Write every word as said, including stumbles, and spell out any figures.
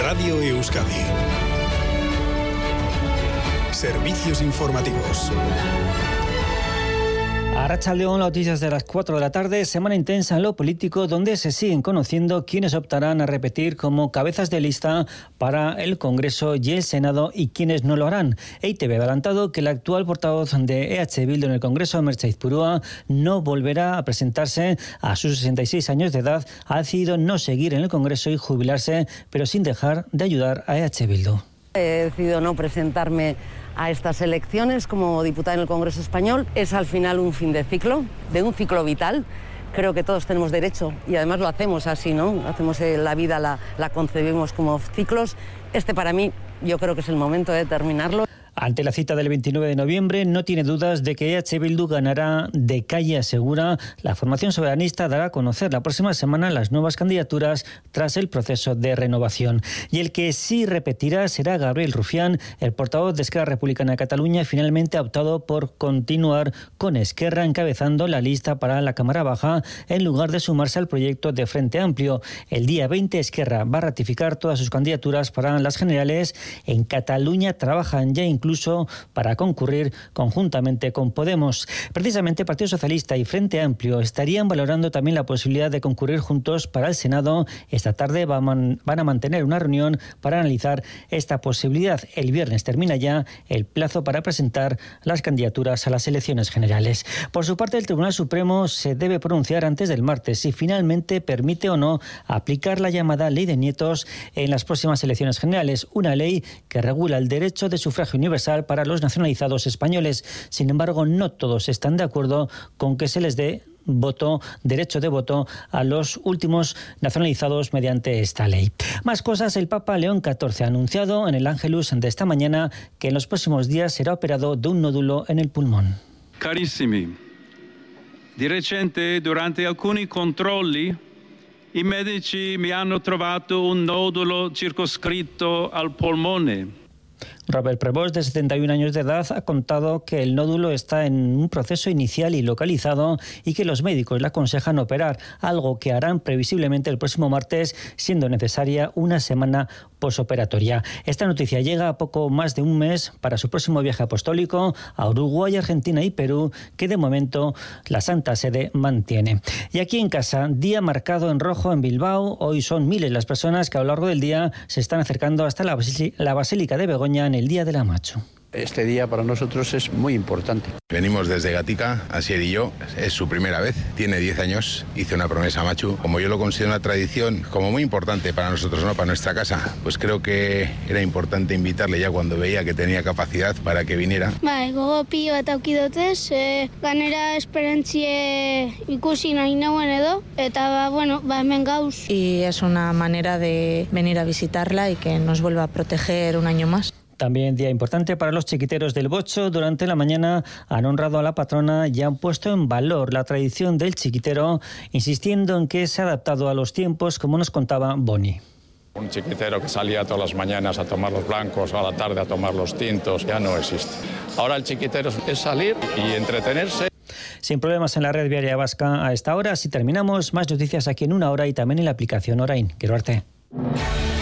Radio Euskadi. Servicios informativos. Arratsaldeon, noticias de las cuatro de la tarde, semana intensa en lo político, donde se siguen conociendo quienes optarán a repetir como cabezas de lista para el Congreso y el Senado y quienes no lo harán. E I Te Be ha adelantado que el actual portavoz de E H Bildu en el Congreso, Merche Aizpurua, no volverá a presentarse. A sus sesenta y seis años de edad ha decidido no seguir en el Congreso y jubilarse, pero sin dejar de ayudar a E H Bildu. He decidido no presentarme a estas elecciones como diputada en el Congreso Español. Es al final un fin de ciclo, de un ciclo vital. Creo que todos tenemos derecho y además lo hacemos así, ¿no? Hacemos la vida, la, la concebimos como ciclos. Este para mí, yo creo que es el momento de terminarlo. Ante la cita del veintinueve de noviembre, no tiene dudas de que E H Bildu ganará de calle segura. La formación soberanista dará a conocer la próxima semana las nuevas candidaturas tras el proceso de renovación. Y el que sí repetirá será Gabriel Rufián. El portavoz de Esquerra Republicana de Cataluña finalmente ha optado por continuar con Esquerra encabezando la lista para la Cámara Baja en lugar de sumarse al proyecto de Frente Amplio. El día veinte, Esquerra va a ratificar todas sus candidaturas para las generales. En Cataluña trabajan ya incluso incluso para concurrir conjuntamente con Podemos. Precisamente Partido Socialista y Frente Amplio estarían valorando también la posibilidad de concurrir juntos para el Senado. Esta tarde van a mantener una reunión para analizar esta posibilidad. El viernes termina ya el plazo para presentar las candidaturas a las elecciones generales. Por su parte, el Tribunal Supremo se debe pronunciar antes del martes si finalmente permite o no aplicar la llamada Ley de Nietos en las próximas elecciones generales, una ley que regula el derecho de sufragio universal para los nacionalizados españoles. Sin embargo, no todos están de acuerdo con que se les dé voto, derecho de voto a los últimos nacionalizados mediante esta ley. Más cosas, el Papa León catorce ha anunciado en el Ángelus de esta mañana que en los próximos días será operado de un nódulo en el pulmón. Carissimi, di recente durante alcuni controlli i medici mi hanno trovato un nodulo circoscritto al polmone. Robert Prevost, de setenta y un años de edad, ha contado que el nódulo está en un proceso inicial y localizado y que los médicos le aconsejan operar, algo que harán previsiblemente el próximo martes, siendo necesaria una semana posoperatoria. Esta noticia llega a poco más de un mes para su próximo viaje apostólico a Uruguay, Argentina y Perú, que de momento la Santa Sede mantiene. Y aquí en casa, día marcado en rojo en Bilbao. Hoy son miles las personas que a lo largo del día se están acercando hasta la, Basí- la Basílica de Begoña en el Día de la Macho. Este día para nosotros es muy importante. Venimos desde Gatica, Asier y yo, es su primera vez, tiene diez años, hice una promesa a Machu. Como yo lo considero una tradición como muy importante para nosotros, ¿no? Para nuestra casa, pues creo que era importante invitarle ya cuando veía que tenía capacidad para que viniera. Bai, gogo pilo bat auki dotez, e, ganera esperentzie ikusi nahi nauen edo, eta ba, bueno, ba, hemen gauz. Y es una manera de venir a visitarla y que nos vuelva a proteger un año más. También día importante para los chiquiteros del Bocho. Durante la mañana han honrado a la patrona y han puesto en valor la tradición del chiquitero, insistiendo en que se ha adaptado a los tiempos, como nos contaba Boni. Un chiquitero que salía todas las mañanas a tomar los blancos o a la tarde a tomar los tintos ya no existe. Ahora el chiquitero es salir y entretenerse. Sin problemas en la red viaria vasca a esta hora. Si terminamos, más noticias aquí en una hora y también en la aplicación Orain. Quiero verte.